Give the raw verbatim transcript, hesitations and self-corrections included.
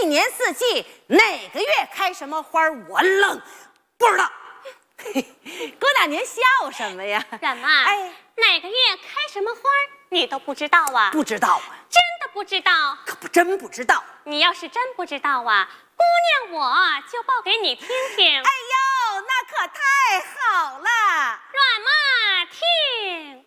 年四季哪个月开什么花，我愣不知道。郭大娘笑什么呀？ 怎么？ 哎， 哪个月开什么花你都不知道啊？ 不知道啊， 真的不知道？ 可不真不知道。 你要是真不知道啊，姑娘我就报给你听听。 哎呦，那可太好了！ 软嘛听。